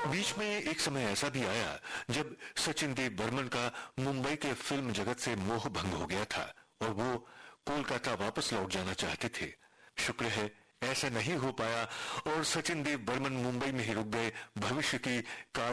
बीच में एक समय ऐसा भी आया जब सचिन देव बर्मन का मुंबई के फिल्म जगत से मोह भंग हो गया था और वो कोलकाता वापस लौट जाना चाहते थे। शुक्र है ऐसा नहीं हो पाया और सचिन देव बर्मन मुंबई में ही रुक गए भविष्य की